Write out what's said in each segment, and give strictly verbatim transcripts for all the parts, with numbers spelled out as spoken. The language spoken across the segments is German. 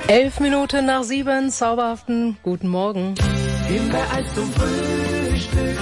Elf Minuten nach sieben, zauberhaften guten Morgen. Himbeereis zum Frühstück.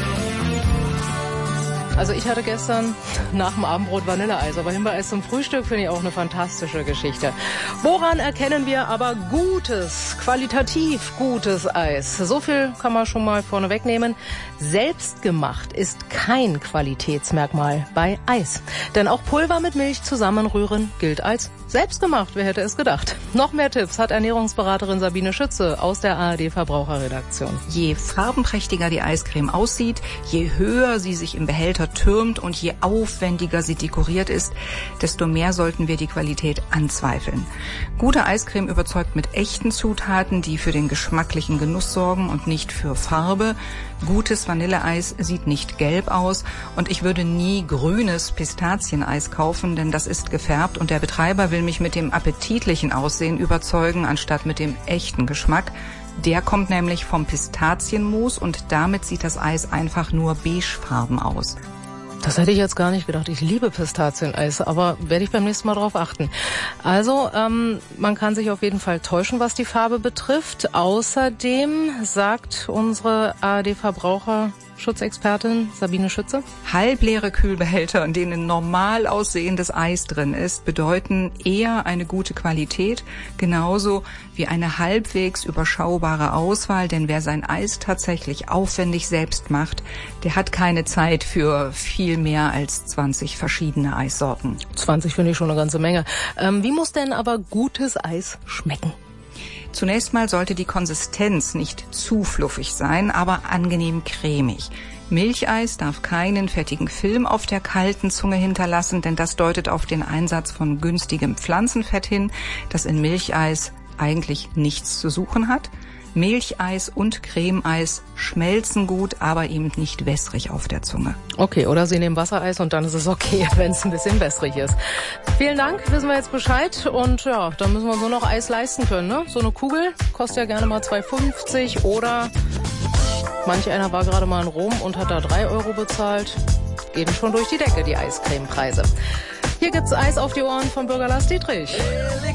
Also ich hatte gestern nach dem Abendbrot Vanilleeis, aber Himbeereis zum Frühstück finde ich auch eine fantastische Geschichte. Woran erkennen wir aber gutes, qualitativ gutes Eis? So viel kann man schon mal vorne wegnehmen. Selbstgemacht ist kein Qualitätsmerkmal bei Eis. Denn auch Pulver mit Milch zusammenrühren gilt als selbstgemacht. Wer hätte es gedacht? Noch mehr Tipps hat Ernährungsberaterin Sabine Schütze aus der A R D Verbraucherredaktion. Je farbenprächtiger die Eiscreme aussieht, je höher sie sich im Behälter türmt und je aufwendiger sie dekoriert ist, desto mehr sollten wir die Qualität anzweifeln. Gute Eiscreme überzeugt mit echten Zutaten, die für den geschmacklichen Genuss sorgen und nicht für Farbe. Gutes Vanilleeis sieht nicht gelb aus und ich würde nie grünes Pistazieneis kaufen, denn das ist gefärbt und der Betreiber will mich mit dem appetitlichen Aussehen überzeugen, anstatt mit dem echten Geschmack. Der kommt nämlich vom Pistazienmus und damit sieht das Eis einfach nur beigefarben aus. Das hätte ich jetzt gar nicht gedacht. Ich liebe Pistazieneis, aber werde ich beim nächsten Mal drauf achten. Also, ähm, man kann sich auf jeden Fall täuschen, was die Farbe betrifft. Außerdem sagt unsere A R D-Verbraucherschutzexpertin Sabine Schütze: Halbleere Kühlbehälter, in denen normal aussehendes Eis drin ist, bedeuten eher eine gute Qualität, genauso wie eine halbwegs überschaubare Auswahl, denn wer sein Eis tatsächlich aufwendig selbst macht, der hat keine Zeit für viel mehr als zwanzig verschiedene Eissorten. zwanzig finde ich schon eine ganze Menge. Ähm, wie muss denn aber gutes Eis schmecken? Zunächst mal sollte die Konsistenz nicht zu fluffig sein, aber angenehm cremig. Milcheis darf keinen fettigen Film auf der kalten Zunge hinterlassen, denn das deutet auf den Einsatz von günstigem Pflanzenfett hin, das in Milcheis eigentlich nichts zu suchen hat. Milcheis und Cremeeis schmelzen gut, aber eben nicht wässrig auf der Zunge. Okay, oder Sie nehmen Wassereis und dann ist es okay, wenn es ein bisschen wässrig ist. Vielen Dank, wissen wir jetzt Bescheid. Und ja, dann müssen wir uns nur noch Eis leisten können, ne? So eine Kugel kostet ja gerne mal zwei fünfzig oder manch einer war gerade mal in Rom und hat da drei Euro bezahlt. Gehen schon durch die Decke, die Eiscremepreise. Hier gibt's Eis auf die Ohren von Bürger Lars Dietrich.